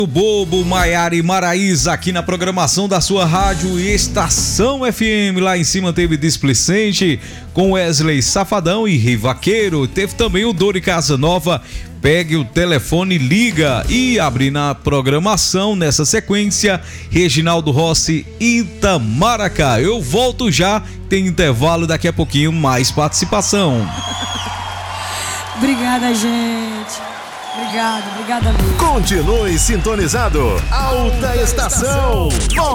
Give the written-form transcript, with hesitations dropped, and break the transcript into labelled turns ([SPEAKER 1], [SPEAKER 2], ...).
[SPEAKER 1] O Bobo, Maiara e Maraísa aqui na programação da sua rádio Estação FM. Lá em cima teve Displicente com Wesley Safadão e Rei Vaqueiro. Teve também o Dori Casanova, Pegue o Telefone, Liga. E abrindo a programação nessa sequência, Reginaldo Rossi, Itamaracá. Eu volto já, tem intervalo, daqui a pouquinho mais participação.
[SPEAKER 2] Obrigada, gente. Obrigada mesmo.
[SPEAKER 3] Continue sintonizado. Alta Estação.